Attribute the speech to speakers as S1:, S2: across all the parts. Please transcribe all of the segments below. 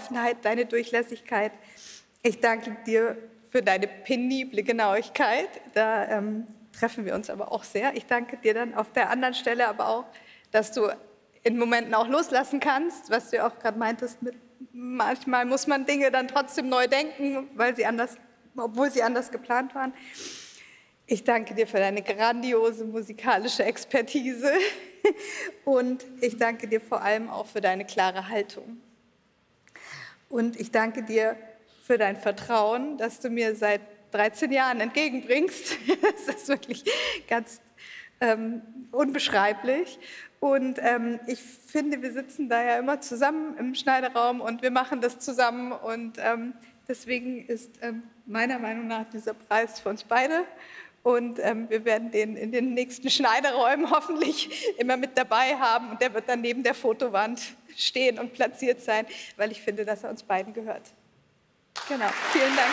S1: Offenheit, deine Durchlässigkeit. Ich danke dir für deine penible Genauigkeit. Da treffen wir uns aber auch sehr. Ich danke dir dann auf der anderen Stelle aber auch, dass du in Momenten auch loslassen kannst, was du ja auch gerade meintest, manchmal muss man Dinge dann trotzdem neu denken, obwohl sie anders geplant waren. Ich danke dir für deine grandiose musikalische Expertise und ich danke dir vor allem auch für deine klare Haltung. Und ich danke dir für dein Vertrauen, das du mir seit 13 Jahren entgegenbringst. Das ist wirklich ganz unbeschreiblich. Und ich finde, wir sitzen da ja immer zusammen im Schneideraum und wir machen das zusammen. Und deswegen ist meiner Meinung nach dieser Preis für uns beide. Und wir werden den in den nächsten Schneideräumen hoffentlich immer mit dabei haben. Und der wird dann neben der Fotowand stehen und platziert sein, weil ich finde, dass er uns beiden gehört. Genau, vielen Dank.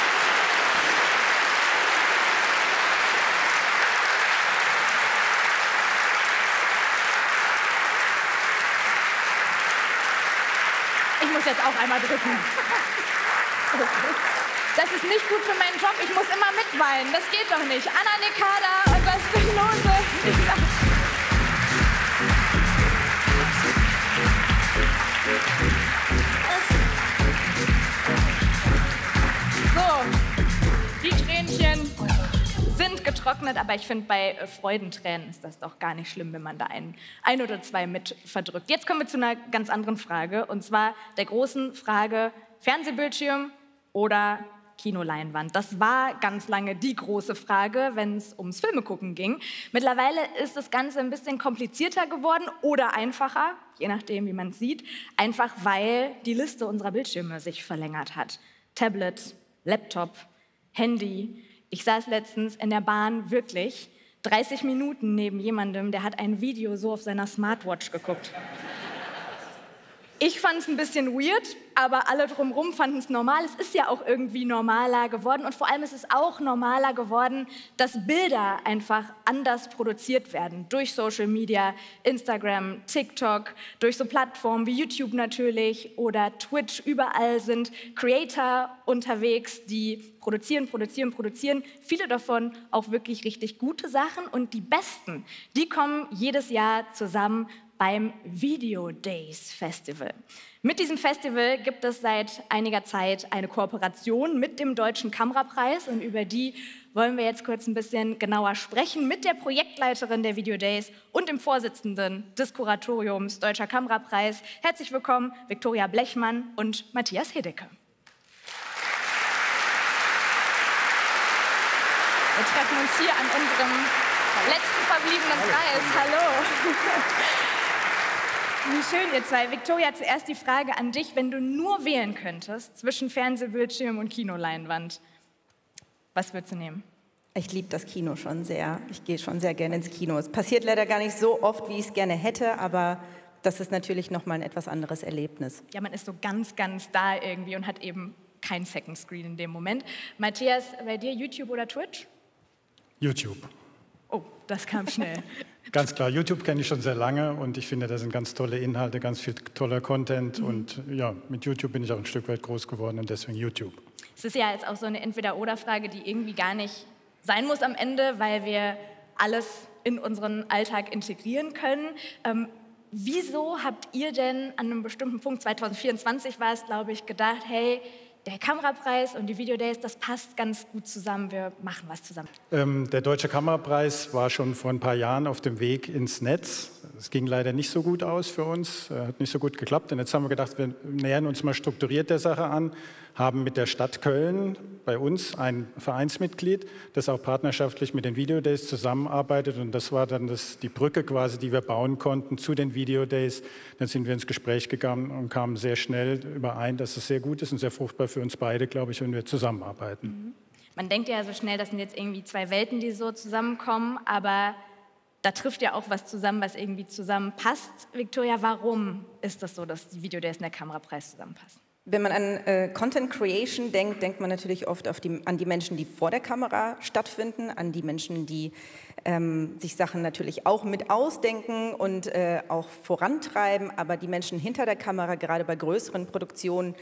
S2: Ich muss jetzt auch einmal drücken. Das ist nicht gut für meinen Job. Ich muss immer mitweinen. Das geht doch nicht. Anna Nekada und das Spinose. So, die Tränchen sind getrocknet, aber ich finde, bei Freudentränen ist das doch gar nicht schlimm, wenn man da ein oder zwei mit verdrückt. Jetzt kommen wir zu einer ganz anderen Frage, und zwar der großen Frage Fernsehbildschirm oder Kinoleinwand. Das war ganz lange die große Frage, wenn es ums Filmegucken ging. Mittlerweile ist das Ganze ein bisschen komplizierter geworden oder einfacher, je nachdem, wie man es sieht, einfach weil die Liste unserer Bildschirme sich verlängert hat. Tablet, Laptop, Handy. Ich saß letztens in der Bahn wirklich 30 Minuten neben jemandem, der hat ein Video so auf seiner Smartwatch geguckt. Ich fand es ein bisschen weird, aber alle drumherum fanden es normal. Es ist ja auch irgendwie normaler geworden und vor allem ist es auch normaler geworden, dass Bilder einfach anders produziert werden. Durch Social Media, Instagram, TikTok, durch so Plattformen wie YouTube natürlich oder Twitch. Überall sind Creator unterwegs, die produzieren. Viele davon auch wirklich richtig gute Sachen und die besten, die kommen jedes Jahr zusammen beim Video Days Festival. Mit diesem Festival gibt es seit einiger Zeit eine Kooperation mit dem Deutschen Kamerapreis und über die wollen wir jetzt kurz ein bisschen genauer sprechen mit der Projektleiterin der Video Days und dem Vorsitzenden des Kuratoriums Deutscher Kamerapreis. Herzlich willkommen, Viktoria Blechmann und Matthias Hiddecke. Wir treffen uns hier an unserem letzten verbliebenen Preis. Hallo. Wie schön, ihr zwei. Viktoria, zuerst die Frage an dich. Wenn du nur wählen könntest zwischen Fernsehbildschirm und Kinoleinwand, was würdest du nehmen?
S3: Ich liebe das Kino schon sehr. Ich gehe schon sehr gerne ins Kino. Es passiert leider gar nicht so oft, wie ich es gerne hätte, aber das ist natürlich nochmal ein etwas anderes Erlebnis.
S2: Ja, man ist so ganz da irgendwie und hat eben kein Second Screen in dem Moment. Matthias, bei dir YouTube oder Twitch?
S4: YouTube.
S2: Oh, das kam schnell.
S4: Ganz klar, YouTube kenne ich schon sehr lange und ich finde, da sind ganz tolle Inhalte, ganz viel toller Content und ja, mit YouTube bin ich auch ein Stück weit groß geworden und deswegen YouTube.
S2: Es ist ja jetzt auch so eine Entweder-oder-Frage, die irgendwie gar nicht sein muss am Ende, weil wir alles in unseren Alltag integrieren können. Wieso habt ihr denn an einem bestimmten Punkt, 2024 war es, glaube ich, gedacht, hey, der Kamerapreis und die Video Days, das passt ganz gut zusammen, wir machen was zusammen.
S4: Der Deutsche Kamerapreis war schon vor ein paar Jahren auf dem Weg ins Netz. Es ging leider nicht so gut aus für uns, hat nicht so gut geklappt. Und jetzt haben wir gedacht, wir nähern uns mal strukturiert der Sache an, haben mit der Stadt Köln bei uns ein Vereinsmitglied, das auch partnerschaftlich mit den Video Days zusammenarbeitet. Und das war dann die Brücke quasi, die wir bauen konnten zu den Video Days. Dann sind wir ins Gespräch gegangen und kamen sehr schnell überein, dass es sehr gut ist und sehr fruchtbar für uns beide, glaube ich, wenn wir zusammenarbeiten.
S2: Man denkt ja so schnell, das sind jetzt irgendwie zwei Welten, die so zusammenkommen, aber da trifft ja auch was zusammen, was irgendwie zusammenpasst. Viktoria, warum ist das so, dass die Video Days und der Kamerapreis zusammenpassen?
S3: Wenn man an Content Creation denkt, denkt man natürlich oft an die Menschen, die vor der Kamera stattfinden, an die Menschen, die sich Sachen natürlich auch mit ausdenken und auch vorantreiben, aber die Menschen hinter der Kamera, gerade bei größeren Produktionen,